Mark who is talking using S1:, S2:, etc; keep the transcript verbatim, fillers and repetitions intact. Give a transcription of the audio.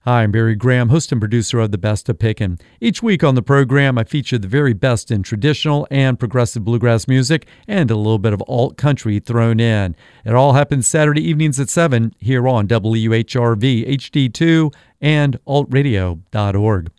S1: Hi, I'm Barry Graham, host and producer of The Best of Pickin'. Each week on the program, I feature the very best in traditional and progressive bluegrass music and a little bit of alt country thrown in. It all happens Saturday evenings at seven here on W H R V H D two and alt radio dot org.